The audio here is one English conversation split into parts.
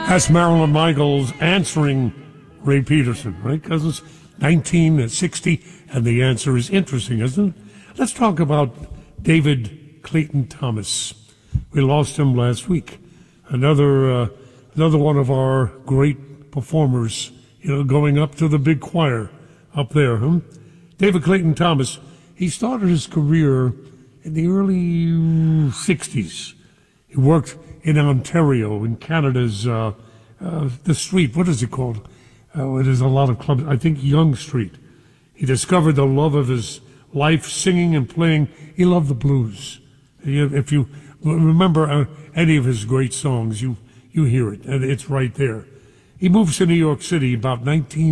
That's Marilyn Michaels answering Ray Peterson, right? Because it's 1960, and the answer is interesting, isn't it? Let's talk about David Clayton Thomas. We lost him last week. Another one of our great performers, going up to the big choir up there. David Clayton Thomas, he started his career in the early 60s. He worked in Ontario, in Canada's, the street, what is it called? There's a lot of clubs, I think Yonge Street. He discovered the love of his life, singing and playing. He loved the blues. If you remember any of his great songs, you hear it, and it's right there. He moves to New York City about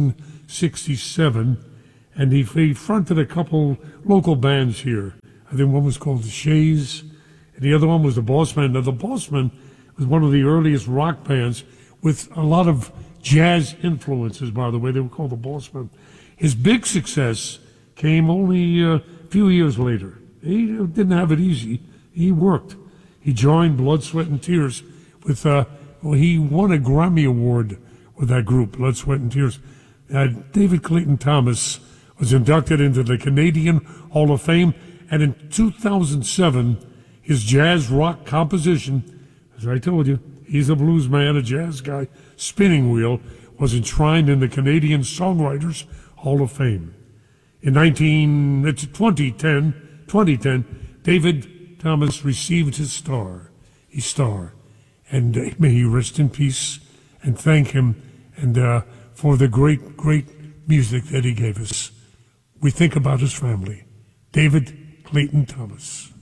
1967, and he fronted a couple local bands here. I think one was called the Shays, and the other one was the Bossmen. Now, the Bossmen was one of the earliest rock bands with a lot of jazz influences, by the way. They were called the Bossmen. His big success came only a few years later. He didn't have it easy. He worked. He joined Blood, Sweat, and Tears with, he won a Grammy Award with that group, Blood, Sweat, and Tears. David Clayton Thomas was inducted into the Canadian Hall of Fame, and in 2007, his jazz rock composition, as I told you, he's a blues man, a jazz guy, Spinning Wheel, was enshrined in the Canadian Songwriters Hall of Fame. In 2010, David Thomas received his star, and may he rest in peace, and thank him and for the great, great music that he gave us. We think about his family. David Clayton Thomas.